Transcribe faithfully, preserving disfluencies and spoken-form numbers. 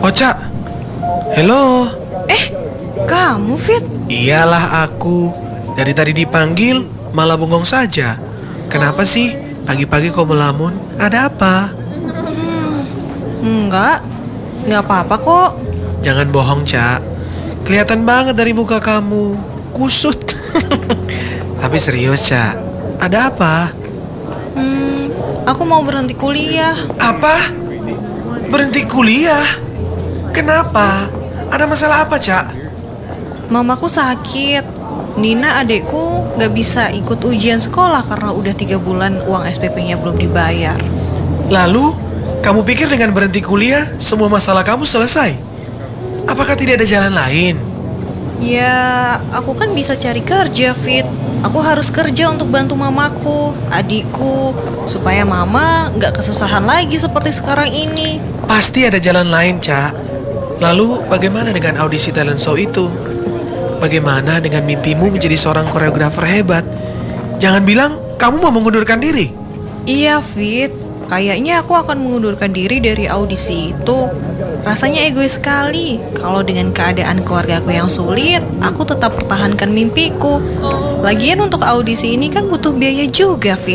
Halo, Cak. Halo. Eh, kamu Fit? Iyalah aku. Dari tadi dipanggil, malah bengong saja. Kenapa sih? Pagi-pagi kau melamun? Ada apa? Enggak, enggak apa-apa kok. Jangan bohong, Cak. Kelihatan banget dari muka kamu. Kusut. Tapi serius, Cak. Ada apa? Hmm, aku mau berhenti kuliah. Apa? Berhenti kuliah? Kenapa? Ada masalah apa, Cak? Mamaku sakit. Nina adekku gak bisa ikut ujian sekolah karena udah tiga bulan uang S P P-nya belum dibayar. Lalu, kamu pikir dengan berhenti kuliah, semua masalah kamu selesai? Apakah tidak ada jalan lain? Ya, aku kan bisa cari kerja, Fit. Aku harus kerja untuk bantu mamaku, adikku, supaya mama gak kesusahan lagi seperti sekarang ini. Pasti ada jalan lain, Cak. Lalu, bagaimana dengan audisi talent show itu? Bagaimana dengan mimpimu menjadi seorang koreografer hebat? Jangan bilang kamu mau mengundurkan diri. Iya, Fit. Kayaknya aku akan mengundurkan diri dari audisi itu. Rasanya egois sekali. Kalau dengan keadaan keluargaku yang sulit, aku tetap pertahankan mimpiku. Lagian untuk audisi ini kan butuh biaya juga, Fit.